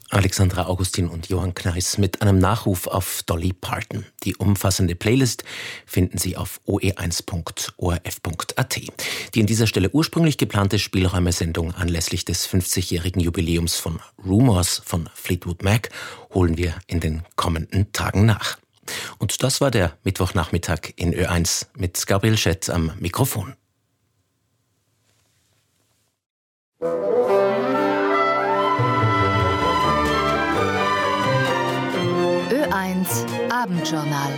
Alexandra Augustin und Johann Kneiss mit einem Nachruf auf Dolly Parton. Die umfassende Playlist finden Sie auf oe1.orf.at. Die an dieser Stelle ursprünglich geplante Spielräume-Sendung anlässlich des 50-jährigen Jubiläums von Rumours von Fleetwood Mac holen wir in den kommenden Tagen nach. Und das war der Mittwochnachmittag in Ö1 mit Gabriel Schett am Mikrofon. Ö1 Abendjournal.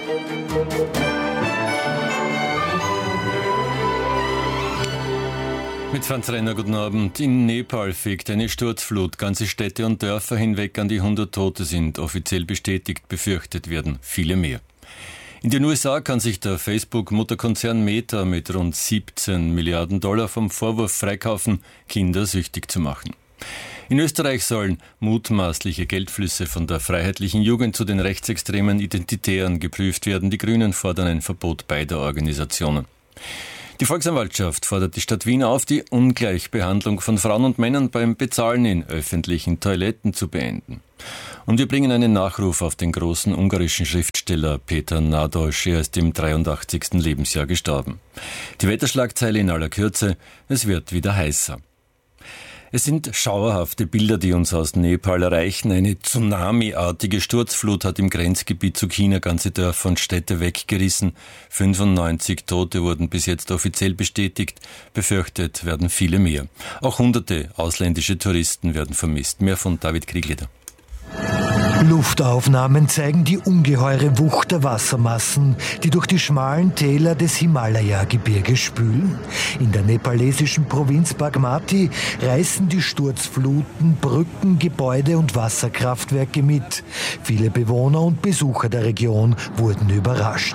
Mit Franz Renner, guten Abend. In Nepal fegt eine Sturzflut ganze Städte und Dörfer hinweg, an die 100 Tote sind. Offiziell bestätigt, befürchtet werden viele mehr. In den USA kann sich der Facebook-Mutterkonzern Meta mit rund 17 Milliarden Dollar vom Vorwurf freikaufen, Kinder süchtig zu machen. In Österreich sollen mutmaßliche Geldflüsse von der Freiheitlichen Jugend zu den rechtsextremen Identitären geprüft werden. Die Grünen fordern ein Verbot beider Organisationen. Die Volksanwaltschaft fordert die Stadt Wien auf, die Ungleichbehandlung von Frauen und Männern beim Bezahlen in öffentlichen Toiletten zu beenden. Und wir bringen einen Nachruf auf den großen ungarischen Schriftsteller Peter Nádas. Er ist im 83. Lebensjahr gestorben. Die Wetterschlagzeile in aller Kürze: Es wird wieder heißer. Es sind schauerhafte Bilder, die uns aus Nepal erreichen. Eine Tsunami-artige Sturzflut hat im Grenzgebiet zu China ganze Dörfer und Städte weggerissen. 95 Tote wurden bis jetzt offiziell bestätigt. Befürchtet werden viele mehr. Auch hunderte ausländische Touristen werden vermisst. Mehr von David Kriegleder. Luftaufnahmen zeigen die ungeheure Wucht der Wassermassen, die durch die schmalen Täler des Himalaya-Gebirges spülen. In der nepalesischen Provinz Bagmati reißen die Sturzfluten Brücken, Gebäude und Wasserkraftwerke mit. Viele Bewohner und Besucher der Region wurden überrascht.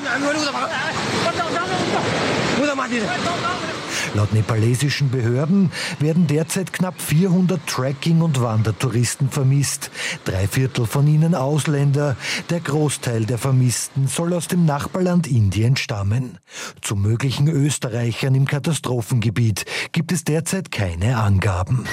Laut nepalesischen Behörden werden derzeit knapp 400 Trekking- und Wandertouristen vermisst. 3/4 von ihnen Ausländer. Der Großteil der Vermissten soll aus dem Nachbarland Indien stammen. Zu möglichen Österreichern im Katastrophengebiet gibt es derzeit keine Angaben.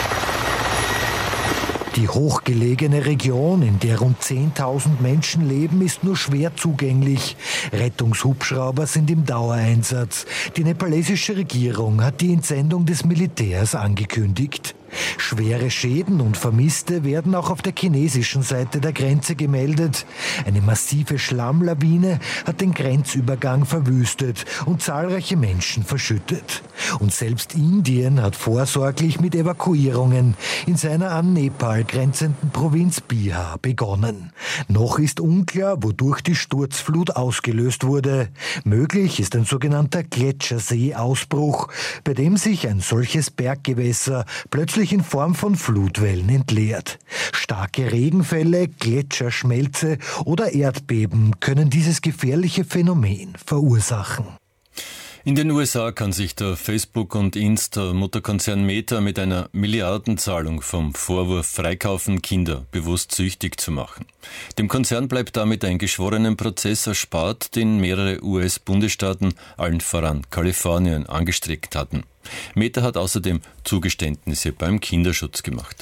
Die hochgelegene Region, in der rund 10.000 Menschen leben, ist nur schwer zugänglich. Rettungshubschrauber sind im Dauereinsatz. Die nepalesische Regierung hat die Entsendung des Militärs angekündigt. Schwere Schäden und Vermisste werden auch auf der chinesischen Seite der Grenze gemeldet. Eine massive Schlammlawine hat den Grenzübergang verwüstet und zahlreiche Menschen verschüttet. Und selbst Indien hat vorsorglich mit Evakuierungen in seiner an Nepal grenzenden Provinz Bihar begonnen. Noch ist unklar, wodurch die Sturzflut ausgelöst wurde. Möglich ist ein sogenannter Gletscherseeausbruch, bei dem sich ein solches Berggewässer plötzlich in Form von Flutwellen entleert. Starke Regenfälle, Gletscherschmelze oder Erdbeben können dieses gefährliche Phänomen verursachen. In den USA kann sich der Facebook- und Insta-Mutterkonzern Meta mit einer Milliardenzahlung vom Vorwurf freikaufen, Kinder bewusst süchtig zu machen. Dem Konzern bleibt damit ein Geschworenenprozess erspart, den mehrere US-Bundesstaaten, allen voran Kalifornien, angestrebt hatten. Meta hat außerdem Zugeständnisse beim Kinderschutz gemacht.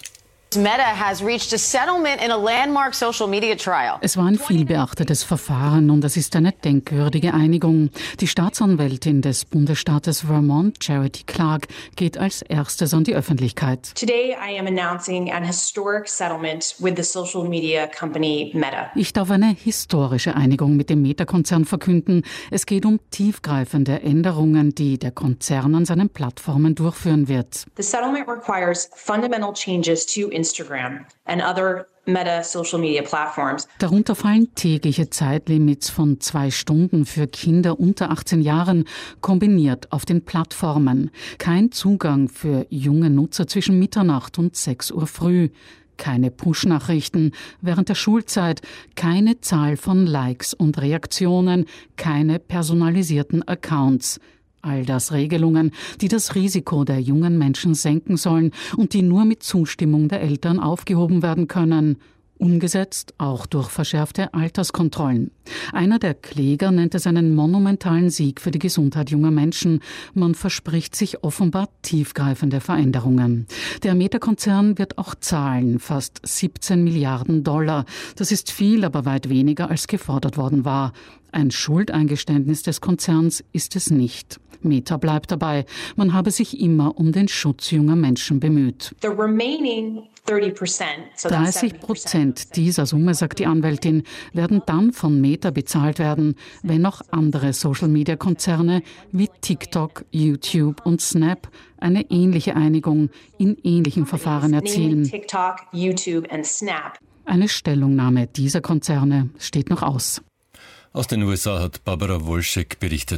Es war ein vielbeachtetes Verfahren und es ist eine denkwürdige Einigung. Die Staatsanwältin des Bundesstaates Vermont, Charity Clark, geht als erstes an die Öffentlichkeit. Today I am announcing an historic settlement with the social media company Meta. Ich darf eine historische Einigung mit dem Meta-Konzern verkünden. Es geht um tiefgreifende Änderungen, die der Konzern an seinen Plattformen durchführen wird. The settlement requires fundamental changes to Instagram and other Meta Social Media Platforms. Darunter fallen tägliche Zeitlimits von 2 Stunden für Kinder unter 18 Jahren, kombiniert auf den Plattformen. Kein Zugang für junge Nutzer zwischen Mitternacht und 6 Uhr früh. Keine Push-Nachrichten während der Schulzeit, keine Zahl von Likes und Reaktionen, keine personalisierten Accounts. All das Regelungen, die das Risiko der jungen Menschen senken sollen und die nur mit Zustimmung der Eltern aufgehoben werden können. Umgesetzt auch durch verschärfte Alterskontrollen. Einer der Kläger nennt es einen monumentalen Sieg für die Gesundheit junger Menschen. Man verspricht sich offenbar tiefgreifende Veränderungen. Der Meta-Konzern wird auch zahlen, fast 17 Milliarden $. Das ist viel, aber weit weniger, als gefordert worden war. Ein Schuldeingeständnis des Konzerns ist es nicht. Meta bleibt dabei, man habe sich immer um den Schutz junger Menschen bemüht. 30% dieser Summe, sagt die Anwältin, werden dann von Meta bezahlt werden, wenn auch andere Social-Media-Konzerne wie TikTok, YouTube und Snap eine ähnliche Einigung in ähnlichen Verfahren erzielen. Eine Stellungnahme dieser Konzerne steht noch aus. Aus den USA hat Barbara Wolschek berichtet.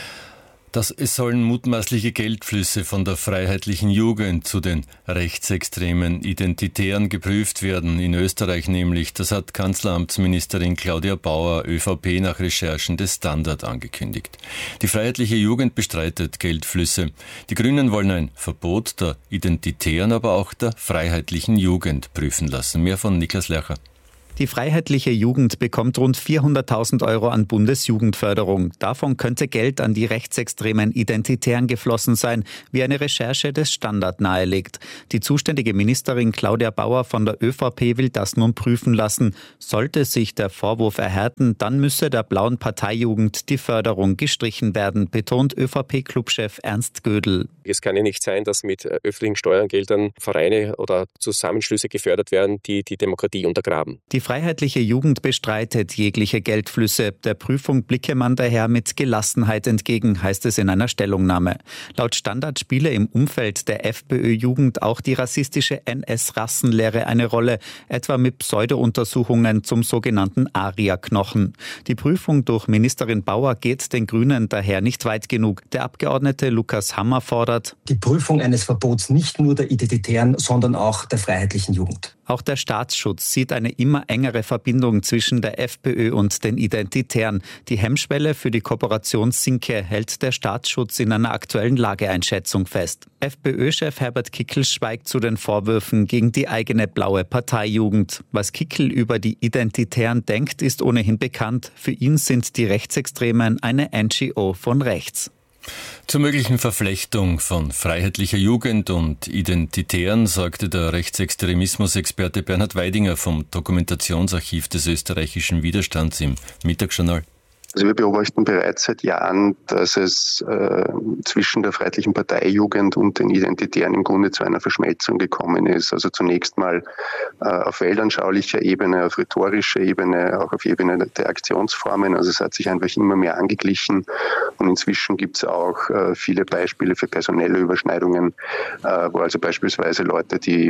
Es sollen mutmaßliche Geldflüsse von der Freiheitlichen Jugend zu den rechtsextremen Identitären geprüft werden, in Österreich nämlich. Das hat Kanzleramtsministerin Claudia Bauer, ÖVP, nach Recherchen des Standard angekündigt. Die Freiheitliche Jugend bestreitet Geldflüsse. Die Grünen wollen ein Verbot der Identitären, aber auch der Freiheitlichen Jugend prüfen lassen. Mehr von Niklas Lercher. Die Freiheitliche Jugend bekommt rund 400.000 € an Bundesjugendförderung. Davon könnte Geld an die rechtsextremen Identitären geflossen sein, wie eine Recherche des Standard nahelegt. Die zuständige Ministerin Claudia Bauer von der ÖVP will das nun prüfen lassen. Sollte sich der Vorwurf erhärten, dann müsse der blauen Parteijugend die Förderung gestrichen werden, betont ÖVP-Clubchef Ernst Gödel. Es kann ja nicht sein, dass mit öffentlichen Steuergeldern Vereine oder Zusammenschlüsse gefördert werden, die die Demokratie untergraben. Die Freiheitliche Jugend bestreitet jegliche Geldflüsse. Der Prüfung blicke man daher mit Gelassenheit entgegen, heißt es in einer Stellungnahme. Laut Standard spiele im Umfeld der FPÖ-Jugend auch die rassistische NS-Rassenlehre eine Rolle, etwa mit Pseudo-Untersuchungen zum sogenannten Arierknochen. Die Prüfung durch Ministerin Bauer geht den Grünen daher nicht weit genug. Der Abgeordnete Lukas Hammer fordert die Prüfung eines Verbots nicht nur der Identitären, sondern auch der Freiheitlichen Jugend. Auch der Staatsschutz sieht eine immer engere Verbindung zwischen der FPÖ und den Identitären. Die Hemmschwelle für die Kooperation sinke, hält der Staatsschutz in einer aktuellen Lageeinschätzung fest. FPÖ-Chef Herbert Kickl schweigt zu den Vorwürfen gegen die eigene blaue Parteijugend. Was Kickl über die Identitären denkt, ist ohnehin bekannt. Für ihn sind die Rechtsextremen eine NGO von rechts. Zur möglichen Verflechtung von Freiheitlicher Jugend und Identitären sagte der Rechtsextremismus-Experte Bernhard Weidinger vom Dokumentationsarchiv des österreichischen Widerstands im Mittagsjournal. Also wir beobachten bereits seit Jahren, dass es zwischen der Freiheitlichen Parteijugend und den Identitären im Grunde zu einer Verschmelzung gekommen ist. Also zunächst mal auf weltanschaulicher Ebene, auf rhetorischer Ebene, auch auf Ebene der Aktionsformen. Also es hat sich einfach immer mehr angeglichen und inzwischen gibt es auch viele Beispiele für personelle Überschneidungen, wo also beispielsweise Leute, die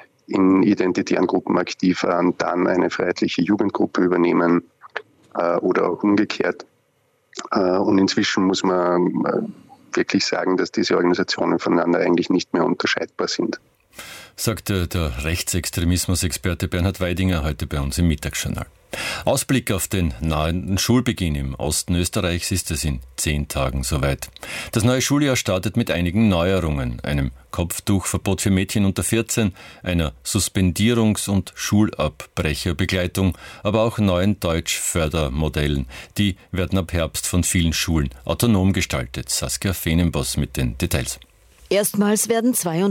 in identitären Gruppen aktiv waren, dann eine freiheitliche Jugendgruppe übernehmen, oder auch umgekehrt. Und inzwischen muss man wirklich sagen, dass diese Organisationen voneinander eigentlich nicht mehr unterscheidbar sind. Sagte der Rechtsextremismus-Experte Bernhard Weidinger heute bei uns im Mittagsjournal. Ausblick auf den nahenden Schulbeginn im Osten Österreichs ist es in 10 Tagen soweit. Das neue Schuljahr startet mit einigen Neuerungen, einem Kopftuchverbot für Mädchen unter 14, einer Suspendierungs- und Schulabbrecherbegleitung, aber auch neuen Deutschfördermodellen. Die werden ab Herbst von vielen Schulen autonom gestaltet. Saskia Fenenboss mit den Details. Erstmals werden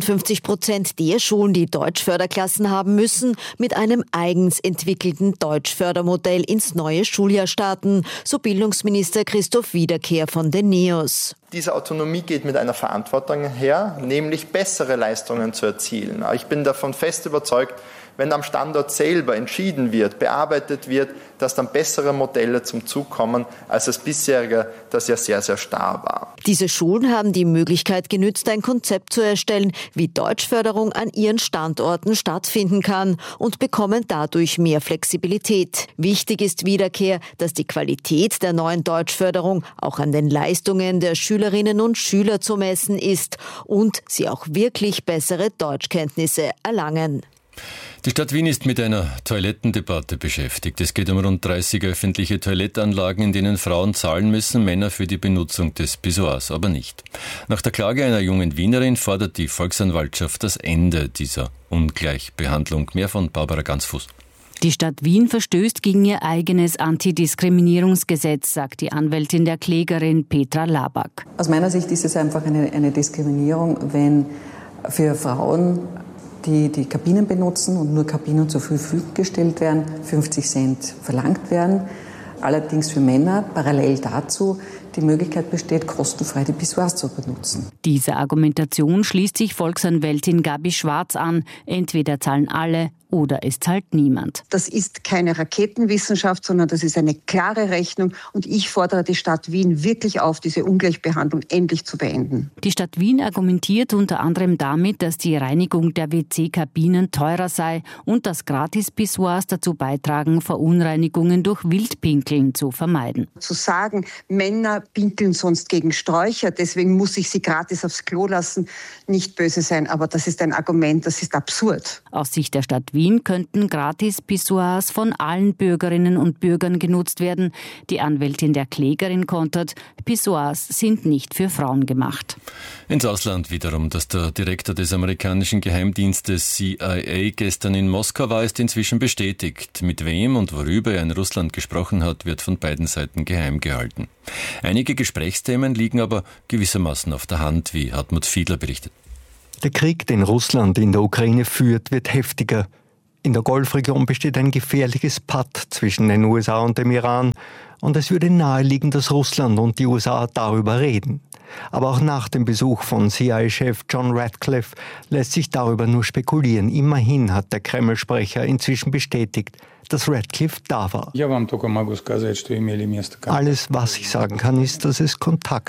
52% der Schulen, die Deutschförderklassen haben müssen, mit einem eigens entwickelten Deutschfördermodell ins neue Schuljahr starten, so Bildungsminister Christoph Wiederkehr von den NEOS. Diese Autonomie geht mit einer Verantwortung her, nämlich bessere Leistungen zu erzielen. Ich bin davon fest überzeugt, wenn am Standort selber entschieden wird, bearbeitet wird, dass dann bessere Modelle zum Zug kommen, als das bisherige, das ja sehr, sehr starr war. Diese Schulen haben die Möglichkeit genützt, ein Konzept zu erstellen, wie Deutschförderung an ihren Standorten stattfinden kann und bekommen dadurch mehr Flexibilität. Wichtig ist Wiederkehr, dass die Qualität der neuen Deutschförderung auch an den Leistungen der Schülerinnen und Schüler zu messen ist und sie auch wirklich bessere Deutschkenntnisse erlangen. Die Stadt Wien ist mit einer Toilettendebatte beschäftigt. Es geht um rund 30 öffentliche Toilettanlagen, in denen Frauen zahlen müssen, Männer für die Benutzung des Pissoirs aber nicht. Nach der Klage einer jungen Wienerin fordert die Volksanwaltschaft das Ende dieser Ungleichbehandlung. Mehr von Barbara Gansfuß. Die Stadt Wien verstößt gegen ihr eigenes Antidiskriminierungsgesetz, sagt die Anwältin der Klägerin Petra Labak. Aus meiner Sicht ist es einfach eine Diskriminierung, wenn für Frauen, die die Kabinen benutzen und nur Kabinen zur Verfügung gestellt werden, 50 Cent verlangt werden. Allerdings für Männer parallel dazu die Möglichkeit besteht, kostenfrei die Pissoirs zu benutzen. Dieser Argumentation schließt sich Volksanwältin Gabi Schwarz an. Entweder zahlen alle oder es zahlt niemand. Das ist keine Raketenwissenschaft, sondern das ist eine klare Rechnung. Und ich fordere die Stadt Wien wirklich auf, diese Ungleichbehandlung endlich zu beenden. Die Stadt Wien argumentiert unter anderem damit, dass die Reinigung der WC-Kabinen teurer sei und dass Gratis-Pissoirs dazu beitragen, Verunreinigungen durch Wildpinkeln zu vermeiden. Zu sagen, Männer pinkeln sonst gegen Sträucher, deswegen muss ich sie gratis aufs Klo lassen, nicht böse sein. Aber das ist ein Argument, das ist absurd. Aus Sicht der Stadt Wien könnten Gratis-Pissoirs von allen Bürgerinnen und Bürgern genutzt werden. Die Anwältin der Klägerin kontert, Pissoirs sind nicht für Frauen gemacht. Ins Ausland wiederum, dass der Direktor des amerikanischen Geheimdienstes CIA gestern in Moskau war, ist inzwischen bestätigt. Mit wem und worüber er in Russland gesprochen hat, wird von beiden Seiten geheim gehalten. Einige Gesprächsthemen liegen aber gewissermaßen auf der Hand, wie Hartmut Fiedler berichtet. Der Krieg, den Russland in der Ukraine führt, wird heftiger. In der Golfregion besteht ein gefährliches Patt zwischen den USA und dem Iran und es würde naheliegen, dass Russland und die USA darüber reden. Aber auch nach dem Besuch von CIA-Chef John Ratcliffe lässt sich darüber nur spekulieren. Immerhin hat der Kreml-Sprecher inzwischen bestätigt, dass Ratcliffe da war. Alles, was ich sagen kann, ist, dass es Kontakt